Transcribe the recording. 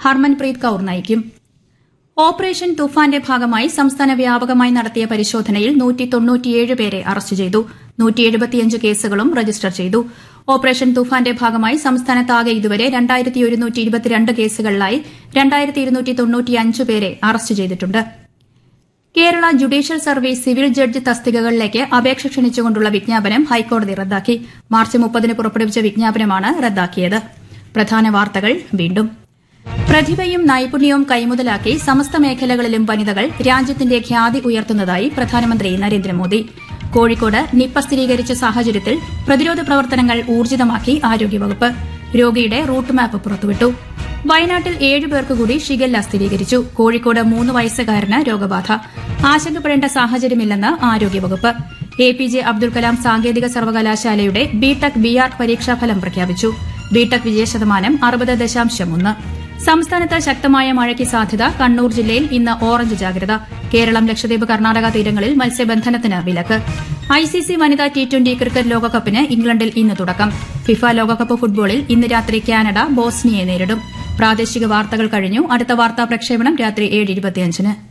ഹർമൻപ്രീത് കൌർ നയിക്കും. ഓപ്പറേഷൻ തുഫാന്റെ ഭാഗമായി സംസ്ഥാന വ്യാപകമായി നടത്തിയ പരിശോധനയിൽ 197 പേരെ അറസ്റ്റ് ചെയ്തു. 175 കേസുകളും രജിസ്റ്റർ ചെയ്തു. ഓപ്പറേഷൻ തുഫാന്റെ ഭാഗമായി സംസ്ഥാനത്താകെ ഇതുവരെ 2122 കേസുകളിലായി 2295 പേരെ അറസ്റ്റ് ചെയ്തിട്ടുണ്ട്. Kerala judicial service civil judge തസ്തികകളിലേക്ക് അപേക്ഷ ക്ഷണിച്ചുകൊണ്ടുള്ള വിജ്ഞാപനം ഹൈക്കോടതി റദ്ദാക്കി. മാർച്ച് 30 പുറപ്പെടുവിച്ച വിജ്ഞാപനമാണ് റദ്ദാക്കിയത്. പ്രധാന വാർത്തകൾ വീണ്ടും. പ്രതിഭയും നൈപുണ്യവും കൈമുതലാക്കി സമസ്ത മേഖലകളിലും വനിതകൾ രാജ്യത്തിന്റെ ഖ്യാതി ഉയർത്തുന്നതായി പ്രധാനമന്ത്രി നരേന്ദ്രമോദി. കോഴിക്കോട് നിപ്പ സ്ഥിരീകരിച്ച സാഹചര്യത്തിൽ പ്രതിരോധ പ്രവർത്തനങ്ങൾ ഊർജിതമാക്കി ആരോഗ്യവകുപ്പ്. രോഗിയുടെ റൂട്ട് മാപ്പ് പുറത്തുവിട്ടു. വയനാട്ടിൽ 7 പേർക്ക് കൂടി ഷിഗല്ല സ്ഥിരീകരിച്ചു. കോഴിക്കോട് 3 വയസ്സുകാരന് രോഗബാധ. ആശങ്കപ്പെടേണ്ട സാഹചര്യമില്ലെന്ന് ആരോഗ്യവകുപ്പ്. APJ അബ്ദുൽ കലാം സാങ്കേതിക സർവകലാശാലയുടെ ബിടെക് BArch പരീക്ഷാഫലം പ്രഖ്യാപിച്ചു. ബിടെക് വിജയശതമാനം 60.1. സംസ്ഥാനത്ത് ശക്തമായ മഴയ്ക്ക് സാധ്യത. കണ്ണൂർ ജില്ലയിൽ ഇന്ന് ഓറഞ്ച് ജാഗ്രത. കേരളം, ലക്ഷദ്വീപ്, കർണാടക തീരങ്ങളിൽ മത്സ്യബന്ധനത്തിന് വിലക്ക്. ICC വനിതാ T20 ക്രിക്കറ്റ് ലോകകപ്പിന് ഇംഗ്ലണ്ടിൽ ഇന്ന് തുടക്കം. ഫിഫ ലോകകപ്പ് ഫുട്ബോളിൽ ഇന്ന് രാത്രി കാനഡ ബോസ്നിയയെ നേരിടും. പ്രാദേശിക വാർത്തകൾ കഴിഞ്ഞു. അടുത്ത വാർത്താ പ്രക്ഷേപണം രാത്രി 7:25.